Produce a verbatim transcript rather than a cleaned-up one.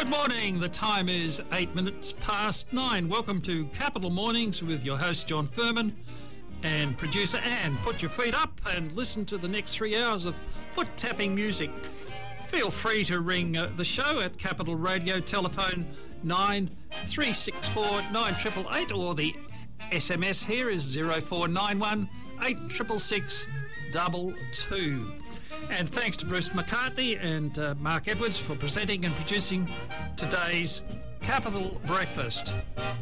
Good morning. The time is eight minutes past nine. Welcome to Capital Mornings with your host John Furman and producer Anne. Put your feet up and listen to the next three hours of foot-tapping music. Feel free to ring uh, the show at Capital Radio, telephone nine three six four nine eight eight eight, or the S M S here is zero four nine one eight six six six two two. And thanks to Bruce McCartney and uh, Mark Edwards for presenting and producing today's Capital Breakfast.